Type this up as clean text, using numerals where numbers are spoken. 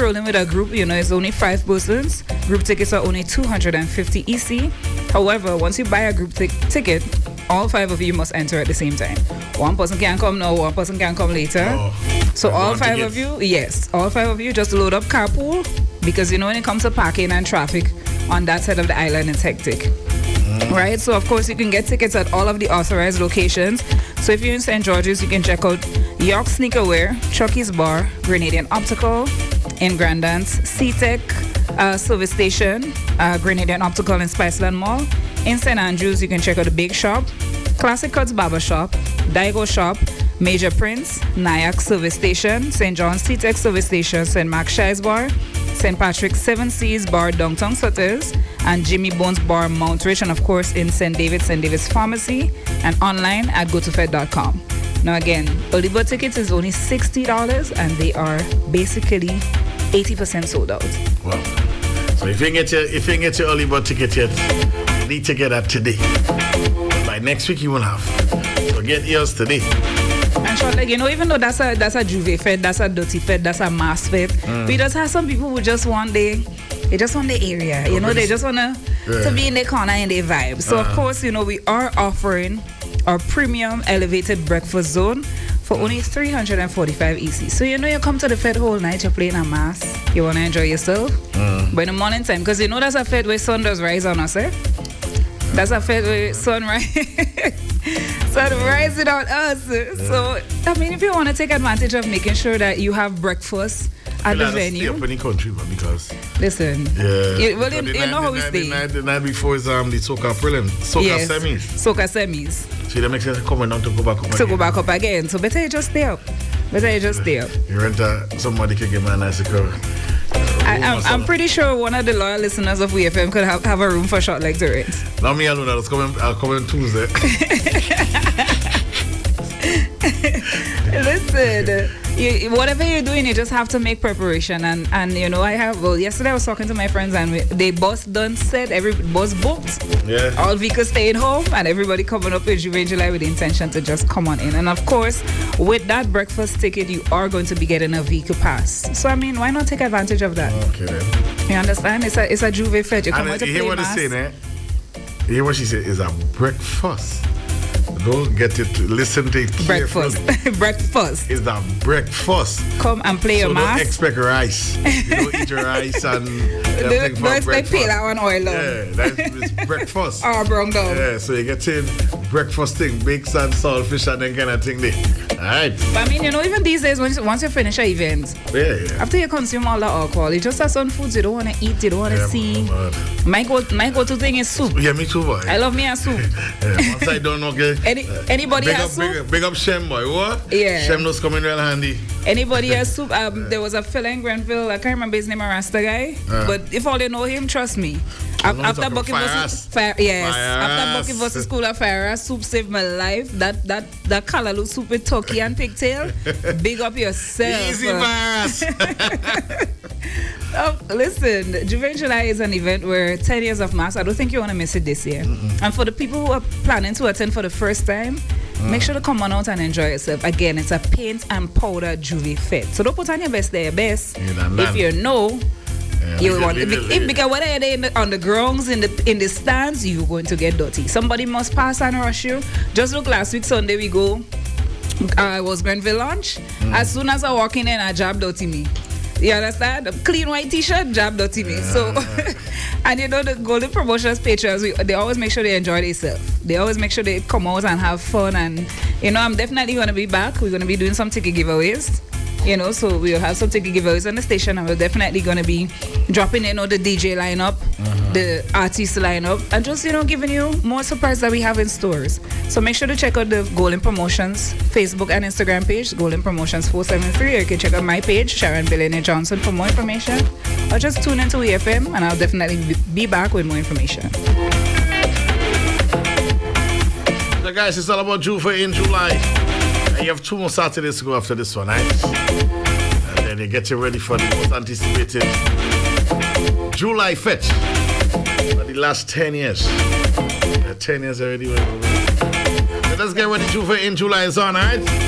rolling with a group, it's only 5 persons. Group tickets are only 250 EC. However, once you buy a group ticket, all 5 of you must enter at the same time. One person can come now, one person can come later. So all 5 of you, all 5 of you just load up carpool, because when it comes to parking and traffic on that side of the island, it's hectic. Right? So of course you can get tickets at all of the authorized locations. So if you're in St. George's, you can check out York Sneakerwear, Chucky's Bar, Grenadian Optical, in Grandance, C-Tech Service Station, Grenadian Optical in Spiceland Mall. In St. Andrews, you can check out the Big Shop, Classic Cuts Barber Shop, Daigo Shop, Major Prince, Nyack Service Station, St. John's C-Tech Service Station, St. Mark's Shies Bar, St. Patrick's 7 Seas Bar, Downtown Sutters, and Jimmy Bones Bar, Mount Rich, and of course in St. David's Pharmacy, and online at gotofed.com. Now again, early bird tickets is only $60, and they are basically 80% sold out. Wow. So if you get your early bird ticket yet, you need to get that today. By next week you will have. So get yours today. And sure, even though that's a Juve Fed, that's a Dirty Fed, that's a Mass Fed, we just have some people who just want the area. They just want to be in their corner and their vibe. So of course, we are offering our premium elevated breakfast zone for only 345 EC. So you come to the Fed whole night, you're playing a Mass, you want to enjoy yourself. But in the morning time, because that's a Fed where sun does rise on us, eh? That's a Fed where sunrise rising on us. So if you want to take advantage of making sure that you have breakfast at the venue. Stay up in the country, because listen. Yeah. You know how we stay. The night before is the Soca prelim, semis. Soca semis. So that makes sense coming down to go back up again. To go back up again. So better you just stay up. You rent somebody can give me a nice car. I'm pretty sure one of the loyal listeners of WeFM could have a room for short legs to rent. Not me alone. I'll come on Tuesday. Listen, whatever you're doing, you just have to make preparation. And yesterday I was talking to my friends, and they both done said every bus booked. Yeah. All vehicles staying home, and everybody coming up in July with the intention to just come on in. And of course, with that breakfast ticket, you are going to be getting a vehicle pass. So why not take advantage of that? Okay then. You understand? It's a Juve Fed. You come out to play what Mass. You hear what she said? Is a breakfast. Don't get it. Listen to it carefully. Breakfast. It's a breakfast. Come and play your Mass. Don't expect rice. You don't eat your rice and don't expect peel out on oil. Yeah, that's breakfast. Brown down. Yeah, so you get in breakfast thing, baked and saltfish and then kind of thing there. Alright. But even these days, once you finish an event, after you consume all the alcohol, you just have some foods you don't want to eat, you don't want to see. My go-to thing is soup. Yeah, me too, boy. I love me a soup. Once I don't know, anybody has soup? Big up Shem, boy. What? Yeah. Shem knows coming real handy. Anybody has soup? There was a fella in Grenville, I can't remember his name, a Rasta guy. But if all you know him, trust me. After Bucky versus School of Fire, soup saved my life. That Callaloo soup with turkey and pigtail. Big up yourself. Easy virus. Listen, Juve in July is an event where 10 years of Mass. I don't think you want to miss it this year. And for the people who are planning to attend for the first time, make sure to come on out and enjoy yourself. Again, it's a paint and powder Juve Fed. So don't put on your best there, best. If you know. Because whether you're on the grounds, in the stands, you're going to get dirty. Somebody must pass and rush you. Just look, last week Sunday we go. I was Grenville lunch. As soon as I walk in, I jab dirty me. You understand? Clean white t-shirt, jab dirty me. So, and the Golden Promotions patrons, they always make sure they enjoy themselves. They always make sure they come out and have fun. And I'm definitely going to be back. We're going to be doing some ticket giveaways. So we'll have some ticket giveaways on the station, and we're definitely going to be dropping in the DJ lineup, the artist lineup, and just, giving you more surprises that we have in stores. So make sure to check out the Golden Promotions Facebook and Instagram page, Golden Promotions 473, or you can check out my page, Sharon Billionaire Johnson, for more information, or just tune into EFM, and I'll definitely be back with more information. So guys, it's all about Juve in July. And you have 2 more Saturdays to go after this one, right? And then you get you ready for the most anticipated July Fete for the last 10 years. 10 years already. So let's get ready. Juve in July is on, right?